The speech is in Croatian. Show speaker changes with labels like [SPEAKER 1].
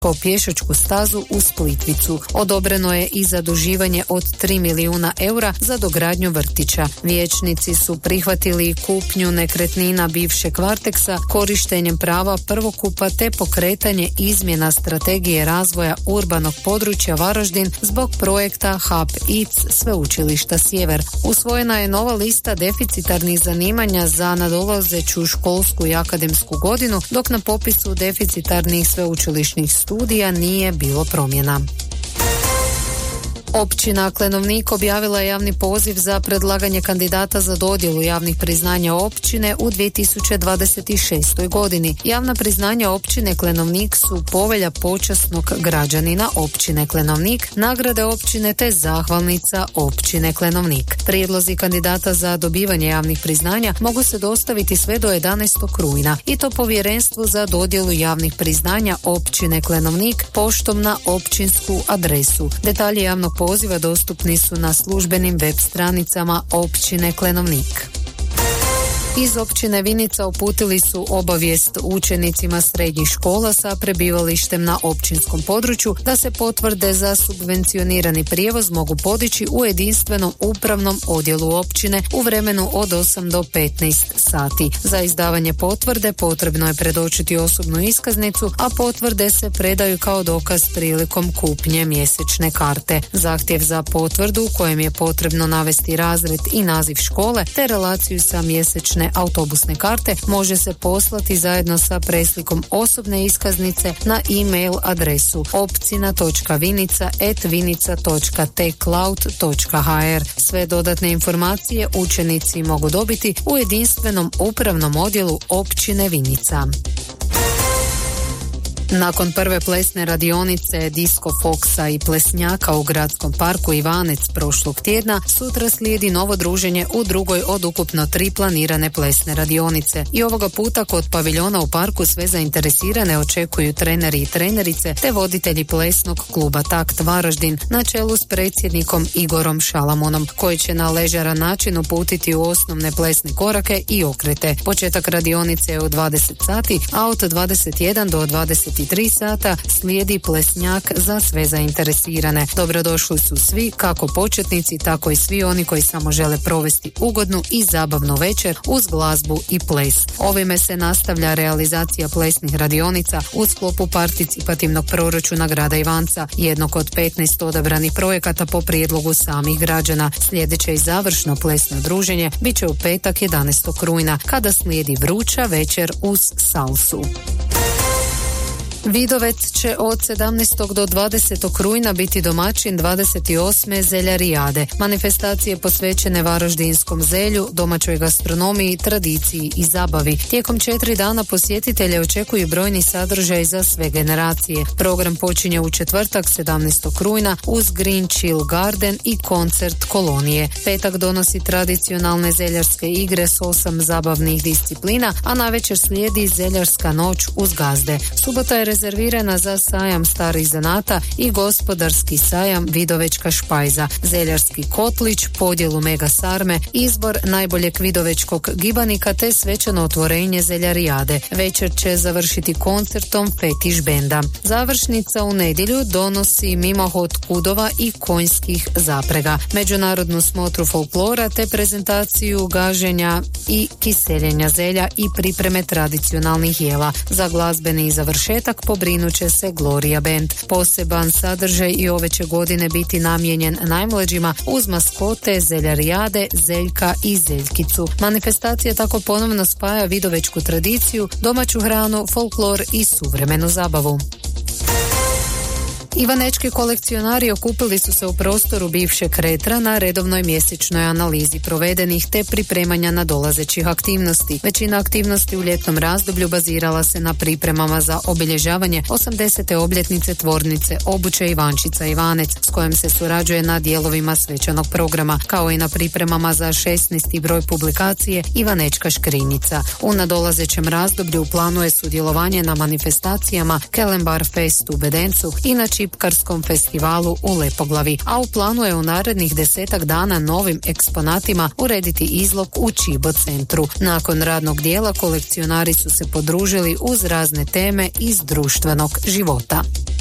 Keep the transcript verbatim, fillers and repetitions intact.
[SPEAKER 1] kao pješačku stazu uz Plitvicu. Odobreno je i zaduživanje od tri milijuna eura za dogradnju vrtića. Vijećnici su prihvatili kupnju nekretnina bivšeg Varteksa korištenjem prava prvokupa te pokretanje izmjena strategije razvoja urbanog područja Varaždin zbog projekta Hub I C Sveučilišta Sjever. Usvojena je nova lista deficitarnih zanimanja za nadolazeću školsku i akademsku godinu, dok na popisu deficitarnih sveučilišnih studija nije bilo promjena. Općina Klenovnik objavila je javni poziv za predlaganje kandidata za dodjelu javnih priznanja općine u dvije tisuće dvadeset šestoj godini. Javna priznanja općine Klenovnik su povelja počasnog građanina općine Klenovnik, nagrade općine te zahvalnica općine Klenovnik. Prijedlozi kandidata za dobivanje javnih priznanja mogu se dostaviti sve do jedanaestog rujna i to Povjerenstvu za dodjelu javnih priznanja općine Klenovnik poštom na općinsku adresu. Detalji javnog poziva dostupni su na službenim web stranicama općine Klenovnik. Iz općine Vinica uputili su obavijest učenicima srednjih škola sa prebivalištem na općinskom području da se potvrde za subvencionirani prijevoz mogu podići u jedinstvenom upravnom odjelu općine u vremenu od osam do petnaest sati. Za izdavanje potvrde potrebno je predočiti osobnu iskaznicu, a potvrde se predaju kao dokaz prilikom kupnje mjesečne karte. Zahtjev za potvrdu u kojem je potrebno navesti razred i naziv škole te relaciju sa mjesečne autobusne karte može se poslati zajedno sa preslikom osobne iskaznice na e-mail adresu opcina točka vinica at vinica točka t cloud točka h r. Sve dodatne informacije učenici mogu dobiti u jedinstvenom upravnom odjelu općine Vinica. Nakon prve plesne radionice Disco Foxa i plesnjaka u gradskom parku Ivanec prošlog tjedna, sutra slijedi novo druženje u drugoj od ukupno tri planirane plesne radionice. I ovoga puta kod paviljona u parku sve zainteresirane očekuju treneri i trenerice te voditelji plesnog kluba Takt Varaždin na čelu s predsjednikom Igorom Šalamonom, koji će na ležeran način uputiti u osnovne plesne korake i okrete. Početak radionice je u dvadeset sati, a od dvadeset jedan do dvadeset tri sata slijedi plesnjak za sve zainteresirane. Dobrodošli su svi, kako početnici, tako i svi oni koji samo žele provesti ugodnu i zabavnu večer uz glazbu i ples. Ovime se nastavlja realizacija plesnih radionica u sklopu participativnog proračuna grada Ivanca, jednog od petnaest odabranih projekata po prijedlogu samih građana. Sljedeće i završno plesno druženje bit će u petak jedanaestog rujna, kada slijedi vruća večer uz salsu. Vidovec će od sedamnaestog do dvadesetog rujna biti domaćin dvadeset osme zeljarijade, manifestacije posvećene varaždinskom zelju, domaćoj gastronomiji, tradiciji i zabavi. Tijekom četiri dana posjetitelje očekuju brojni sadržaj za sve generacije. Program počinje u četvrtak sedamnaestog rujna uz Green Chill Garden i koncert kolonije. Petak donosi tradicionalne zeljarske igre s osam zabavnih disciplina, a navečer slijedi zeljarska noć uz gazde. Subota je rezervirana za sajam starih zanata i gospodarski sajam Vidovečka špajza, zeljarski kotlić, podjelu mega sarme, izbor najboljeg vidovečkog gibanika te svečano otvorenje zeljarijade. Večer će završiti koncertom Fetiš benda. Završnica u nedjelju donosi mimohod kudova i konjskih zaprega, međunarodnu smotru folklora te prezentaciju gaženja i kiseljenja zelja i pripreme tradicionalnih jela. Za glazbeni završetak pobrinut će se Gloria Band. Poseban sadržaj i ove će godine biti namijenjen najmlađima uz maskote zeljarijade, Zeljka i Zeljkicu. Manifestacija tako ponovno spaja vidovečku tradiciju, domaću hranu, folklor i suvremenu zabavu. Ivanečki kolekcionari okupili su se u prostoru bivšeg Retra na redovnoj mjesečnoj analizi provedenih te pripremanja nadolazećih aktivnosti. Većina aktivnosti u ljetnom razdoblju bazirala se na pripremama za obilježavanje osamdesete obljetnice tvornice obuće Ivančica Ivanec, s kojom se surađuje na dijelovima svečanog programa, kao i na pripremama za šesnaesti broj publikacije Ivanečka škrinjica. U nadolazećem razdoblju u planu je sudjelovanje na manifestacijama Kelembar Fest u Bedencu i na šipkarskom festivalu u Lepoglavi, a u planu je u narednih desetak dana novim eksponatima urediti izlog u Čibo centru. Nakon radnog dijela kolekcionari su se podružili uz razne teme iz društvenog života.